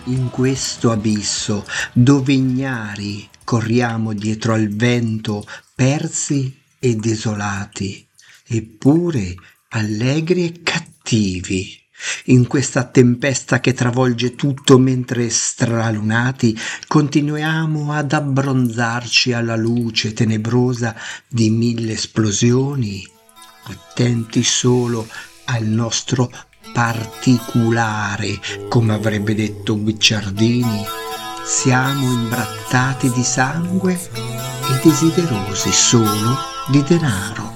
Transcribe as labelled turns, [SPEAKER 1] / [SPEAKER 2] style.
[SPEAKER 1] In questo abisso, dove ignari corriamo dietro al vento, persi e desolati, eppure allegri e cattivi. In questa tempesta che travolge tutto mentre stralunati continuiamo ad abbronzarci alla luce tenebrosa di mille esplosioni, attenti solo al nostro particolare, come avrebbe detto Guicciardini, siamo imbrattati di sangue e desiderosi solo di denaro.